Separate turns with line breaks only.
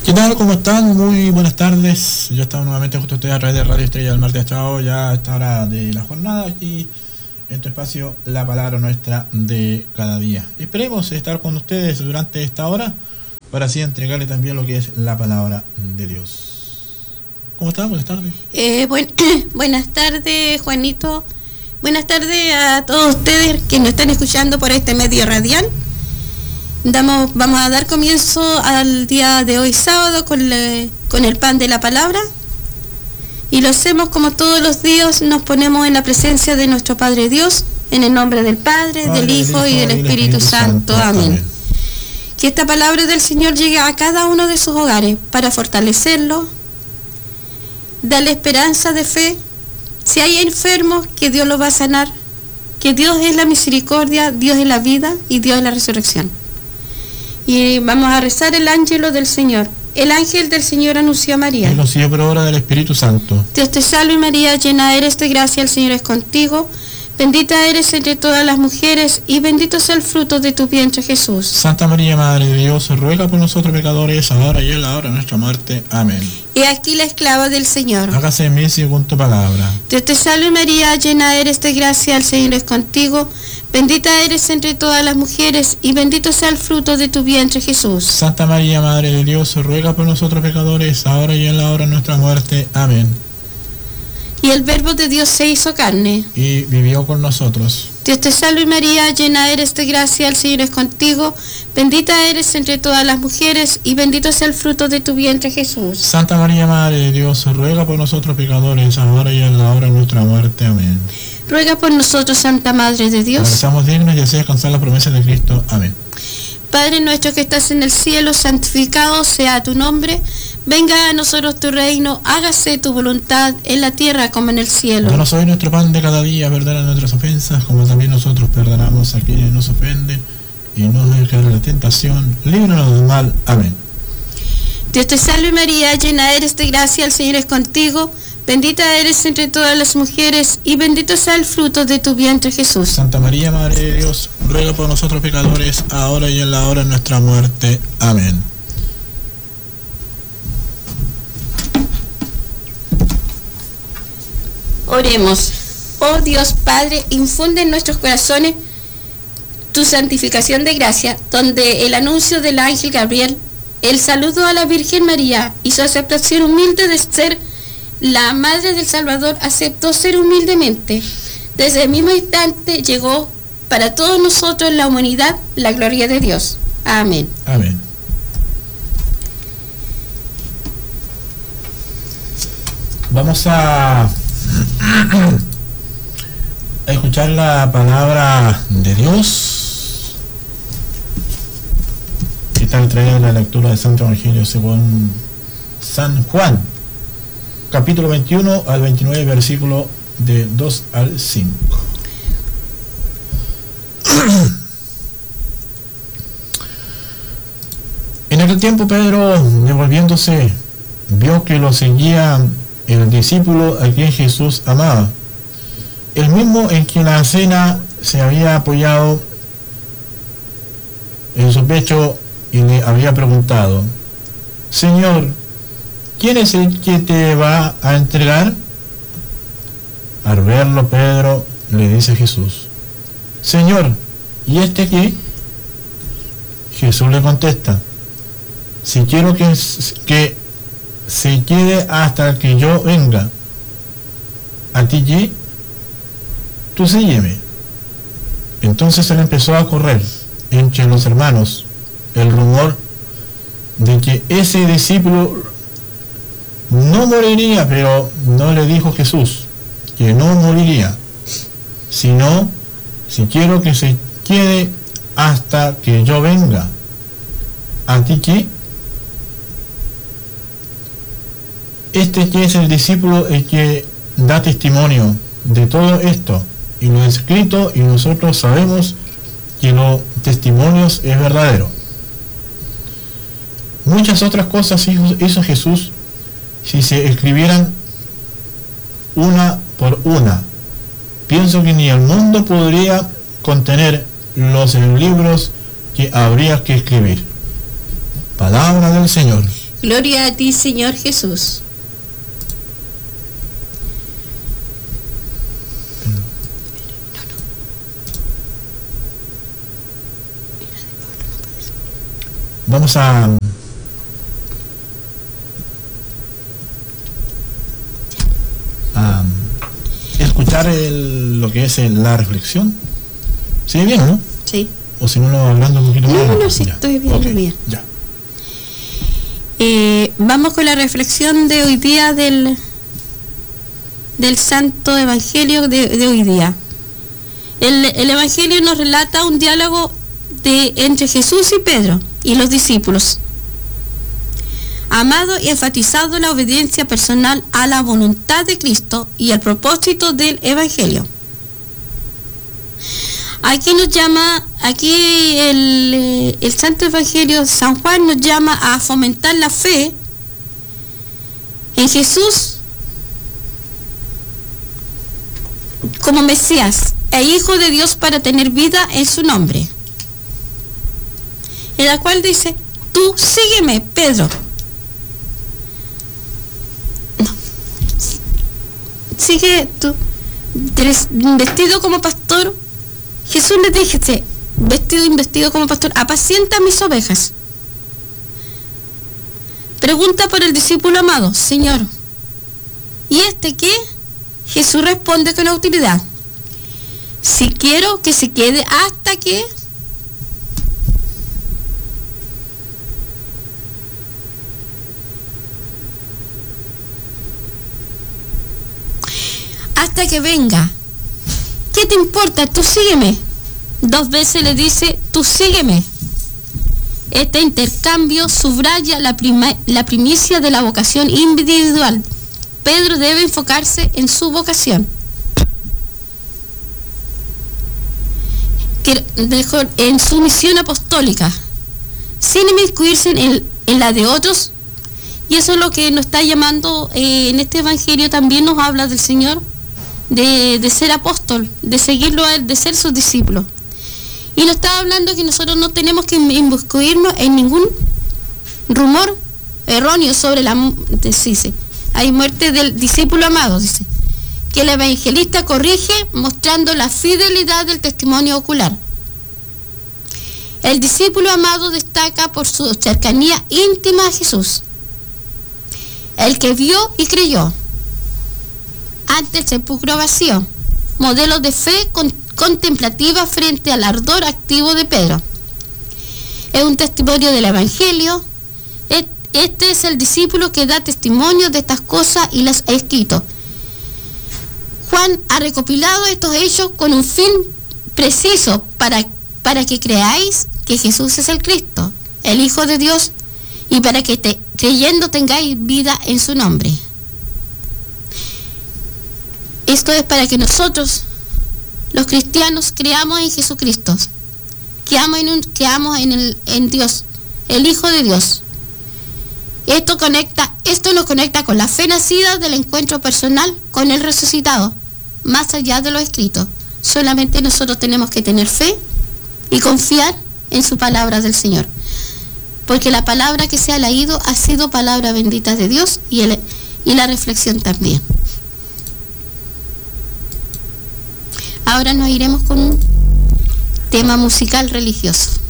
¿Qué tal? ¿Cómo están? Muy buenas tardes. Yo estaba nuevamente junto a ustedes a través de Radio Estrella del Mar de Achao, ya a esta hora de la jornada, aquí en tu espacio, la palabra nuestra de cada día. Esperemos estar con ustedes durante esta hora para así entregarles también lo que es la palabra de Dios. ¿Cómo están? Buenas tardes.
Buenas tardes, Juanito. Buenas tardes a todos ustedes que nos están escuchando por este medio radial. Vamos a dar comienzo al día de hoy sábado con el pan de la palabra, y lo hacemos como todos los días. Nos ponemos en la presencia de nuestro Padre Dios, en el nombre del Padre, del Hijo y del Espíritu Santo. Amén. Que esta palabra del Señor llegue a cada uno de sus hogares para fortalecerlo, darle esperanza de fe. Si hay enfermos, que Dios los va a sanar, que Dios es la misericordia, Dios es la vida y Dios es la resurrección. Y vamos a rezar el ángelo del Señor. El ángel del Señor anunció a María.
Y lo sigue por obra del Espíritu Santo.
Dios te salve María, llena eres de gracia, el Señor es contigo. Bendita eres entre todas las mujeres, y bendito es el fruto de tu vientre, Jesús.
Santa María, Madre de Dios, ruega por nosotros pecadores, ahora y en la hora de nuestra muerte. Amén.
He aquí la esclava del Señor.
Hágase en mí según tu palabra.
Dios te salve María, llena eres de gracia, el Señor es contigo. Bendita eres entre todas las mujeres, y bendito sea el fruto de tu vientre, Jesús.
Santa María, Madre de Dios, ruega por nosotros pecadores, ahora y en la hora de nuestra muerte. Amén.
Y el Verbo de Dios se hizo carne
y vivió con nosotros.
Dios te salve María, llena eres de gracia, el Señor es contigo. Bendita eres entre todas las mujeres, y bendito sea el fruto de tu vientre, Jesús.
Santa María, Madre de Dios, ruega por nosotros pecadores, ahora y en la hora de nuestra muerte. Amén.
Ruega por nosotros, Santa Madre de Dios,
para que seamos dignos y así alcanzar las promesas de Cristo. Amén.
Padre nuestro que estás en el cielo, santificado sea tu nombre. Venga a nosotros tu reino, hágase tu voluntad en la tierra como en el cielo.
Danos hoy nuestro pan de cada día, perdona nuestras ofensas, como también nosotros perdonamos a quienes nos ofenden, y no nos dejes caer en la tentación, líbranos del mal. Amén.
Dios te salve María, llena eres de gracia, el Señor es contigo. Bendita eres entre todas las mujeres, y bendito sea el fruto de tu vientre, Jesús.
Santa María, Madre de Dios, ruega por nosotros pecadores, ahora y en la hora de nuestra muerte. Amén.
Oremos. Oh Dios Padre, infunde en nuestros corazones tu santificación de gracia, donde el anuncio del ángel Gabriel, el saludo a la Virgen María y su aceptación humilde de ser la Madre del Salvador, aceptó ser humildemente. Desde el mismo instante llegó para todos nosotros, la humanidad, la gloria de Dios. Amén.
Amén. Vamos a escuchar la palabra de Dios. Que está traída en la lectura del Santo Evangelio según San Juan, capítulo 21 al 29, versículo de 2 al 5. En aquel tiempo Pedro, devolviéndose, vio que lo seguía el discípulo a quien Jesús amaba, el mismo en quien la cena se había apoyado en su pecho, y le había preguntado: Señor, ¿quién es el que te va a entregar? Al verlo, Pedro le dice a Jesús: Señor, ¿y este qué? Jesús le contesta: si quiero que se quede hasta que yo venga, ¿a ti qué? Tú sígueme. Entonces él empezó a correr entre los hermanos el rumor de que ese discípulo no moriría, pero no le dijo Jesús que no moriría, sino: si quiero que se quede hasta que yo venga, ¿a ti qué? Este que es el discípulo el que da testimonio de todo esto, y lo escrito, y nosotros sabemos que los testimonios es verdadero. Muchas otras cosas hizo Jesús, si se escribieran una por una. Pienso que ni el mundo podría contener los libros que habría que escribir. Palabra del Señor.
Gloria a ti, Señor Jesús.
Vamos a escuchar lo que es la reflexión. ¿Sigue bien, no?
Sí.
O si no, hablando un poquito más.
No, sí, estoy bien,
okay,
bien.
Ya.
Vamos con la reflexión de hoy día del Santo Evangelio de hoy día. El Evangelio nos relata un diálogo entre Jesús y Pedro y los discípulos. Amado y enfatizado la obediencia personal a la voluntad de Cristo y el propósito del Evangelio. Aquí el Santo Evangelio San Juan nos llama a fomentar la fe en Jesús como Mesías e Hijo de Dios para tener vida en su nombre. En la cual dice, tú sígueme, Pedro. No. Sigue tú. Vestido como pastor. Jesús le dice, vestido como pastor, apacienta mis ovejas. Pregunta por el discípulo amado, Señor, ¿y este qué? Jesús responde con autoridad, si quiero que se quede hasta que... hasta que venga. ¿Qué te importa? Tú sígueme. 2 veces le dice, tú sígueme. Este intercambio subraya la primicia de la vocación individual. Pedro debe enfocarse en su vocación, en su misión apostólica, sin inmiscuirse en la de otros. Y eso es lo que nos está llamando en este Evangelio. También nos habla del Señor, de ser apóstol, de seguirlo a él, de ser sus discípulos. Y nos está hablando que nosotros no tenemos que inmiscuirnos en ningún rumor erróneo sobre dice, hay muerte del discípulo amado, dice, que el evangelista corrige mostrando la fidelidad del testimonio ocular. El discípulo amado destaca por su cercanía íntima a Jesús, el que vio y creyó ante el sepulcro vacío, modelo de fe contemplativa frente al ardor activo de Pedro. Es un testimonio del Evangelio. Este es el discípulo que da testimonio de estas cosas y las ha escrito. Juan ha recopilado estos hechos con un fin preciso para que creáis que Jesús es el Cristo, el Hijo de Dios, y para que creyendo tengáis vida en su nombre. Esto es para que nosotros, los cristianos, creamos en Jesucristo, creamos en Dios, el Hijo de Dios. Esto nos conecta con la fe nacida del encuentro personal con el resucitado, más allá de lo escrito. Solamente nosotros tenemos que tener fe y confiar en su palabra del Señor, porque la palabra que se ha leído ha sido palabra bendita de Dios, y la reflexión también. Ahora nos iremos con un tema musical religioso.